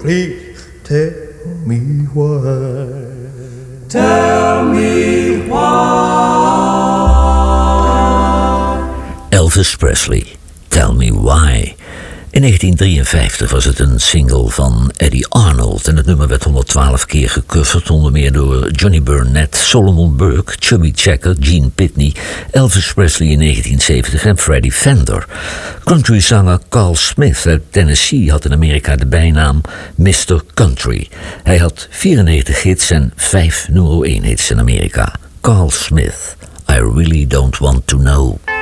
please tell me why. Tell me why. Elvis Presley, Tell Me Why. In 1953 was het een single van Eddie Arnold en het nummer werd 112 keer gecoverd, onder meer door Johnny Burnett, Solomon Burke, Chubby Checker, Gene Pitney, Elvis Presley in 1970 en Freddie Fender. Countryzanger Carl Smith uit Tennessee had in Amerika de bijnaam Mr. Country. Hij had 94 hits en 5 nummer 1 hits in Amerika. Carl Smith, I Really Don't Want to Know.